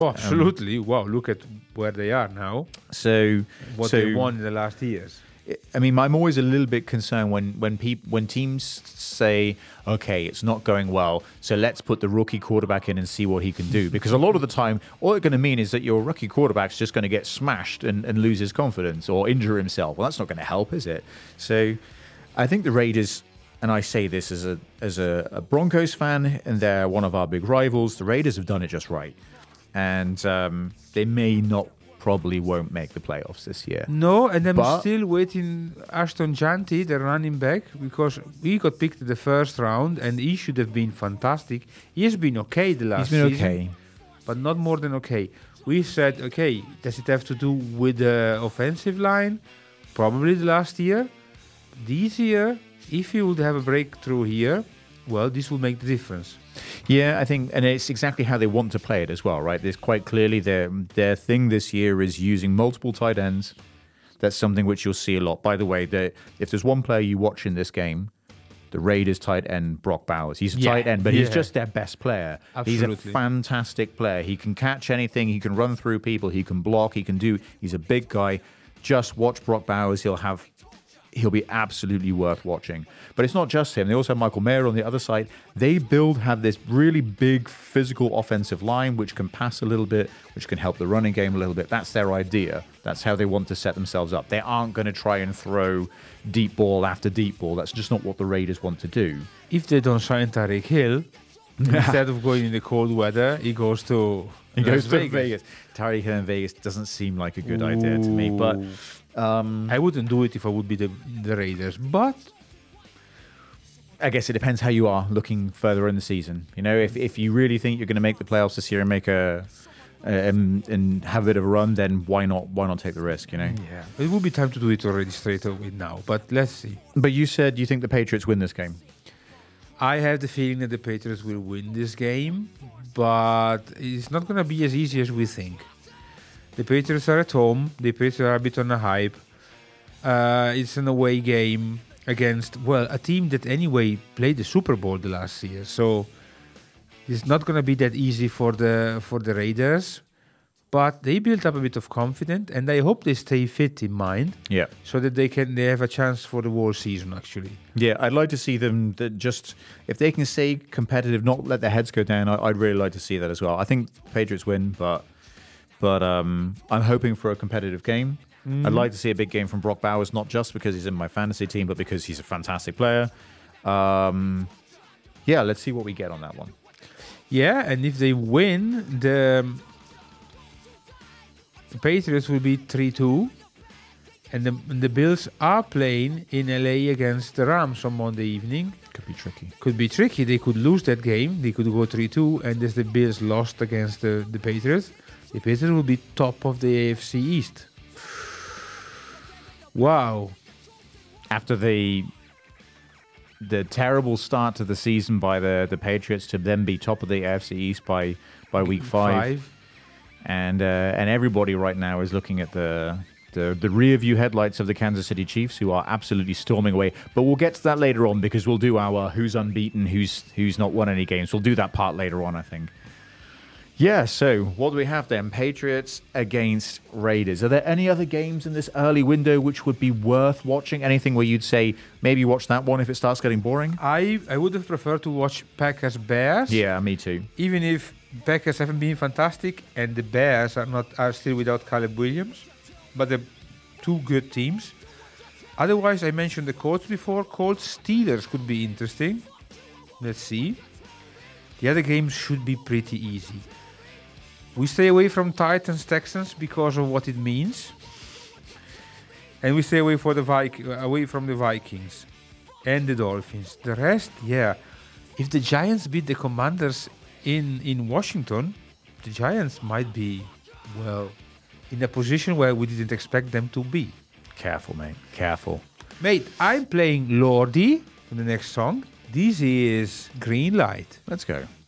Oh, absolutely. Wow, look at where they are now. So They won in the last years. I mean, I'm always a little bit concerned when teams say, "Okay, it's not going well, so let's put the rookie quarterback in and see what he can do." Because a lot of the time, all it's going to mean is that your rookie quarterback's just going to get smashed and lose his confidence or injure himself. Well, that's not going to help, is it? So, I think the Raiders, and I say this as a Broncos fan, and they're one of our big rivals. The Raiders have done it just right, and they may not. Probably won't make the playoffs this year. No, and I'm still waiting Ashton Janty, the running back, because he got picked in the first round and he should have been fantastic. He has been okay the last season. He's been okay. But not more than okay. We said, okay, does it have to do with the offensive line? Probably the last year. This year, if he would have a breakthrough here, well, this will make the difference. Yeah, I think, and it's exactly how they want to play it as well, right? There's quite clearly their thing this year is using multiple tight ends. That's something which you'll see a lot. By the way, if there's one player you watch in this game, the Raiders tight end Brock Bowers. He's a tight end, but he's just their best player. Absolutely. He's a fantastic player. He can catch anything. He can run through people. He can block. He's a big guy. Just watch Brock Bowers. He'll be absolutely worth watching. But it's not just him. They also have Michael Mayer on the other side. They have this really big physical offensive line which can pass a little bit, which can help the running game a little bit. That's their idea. That's how they want to set themselves up. They aren't going to try and throw deep ball after deep ball. That's just not what the Raiders want to do. If they don't sign Tyreek Hill, instead of going in the cold weather, he goes to Vegas. Tyreek Hill in Vegas doesn't seem like a good idea to me, but I wouldn't do it if I would be the Raiders, but I guess it depends how you are looking further in the season. You know, if you really think you're going to make the playoffs this year and make and have a bit of a run, then why not take the risk? You know. Yeah, it would be time to do it already straight away now. But let's see. But you said you think the Patriots win this game. I have the feeling that the Patriots will win this game, but it's not going to be as easy as we think. The Patriots are at home. The Patriots are a bit on the hype. It's an away game against, a team that anyway played the Super Bowl the last year. So it's not going to be that easy for the Raiders. But they built up a bit of confidence, and I hope they stay fit in mind. Yeah. So that they have a chance for the whole season, actually. Yeah, I'd like to see them if they can stay competitive, not let their heads go down. I'd really like to see that as well. I think Patriots win, but I'm hoping for a competitive game. I'd like to see a big game from Brock Bowers, not just because he's in my fantasy team, but because he's a fantastic player. Let's see what we get on that one. Yeah, and if they win, the Patriots will be 3-2, and the Bills are playing in LA against the Rams on Monday evening. Could be tricky. They could lose that game. They could go 3-2, and as the Bills lost against the Patriots, the Patriots will be top of the AFC East. Wow. After the terrible start to the season by the Patriots to then be top of the AFC East by week 5. And everybody right now is looking at the rear view headlights of the Kansas City Chiefs, who are absolutely storming away. But we'll get to that later on, because we'll do our who's unbeaten, who's not won any games. We'll do that part later on, I think. Yeah, so what do we have then? Patriots against Raiders. Are there any other games in this early window which would be worth watching? Anything where you'd say, maybe watch that one if it starts getting boring? I would have preferred to watch Packers-Bears. Yeah, me too. Even if Packers haven't been fantastic and the Bears are still without Caleb Williams, but they're two good teams. Otherwise, I mentioned the Colts before. Colts-Steelers could be interesting. Let's see. The other games should be pretty easy. We stay away from Titans-Texans because of what it means. And we stay away from the Vikings and the Dolphins. The rest, if the Giants beat the Commanders in Washington, the Giants might be, in a position where we didn't expect them to be. Careful, mate. Careful. Mate, I'm playing Lordi for the next song. This is Green Light. Let's go.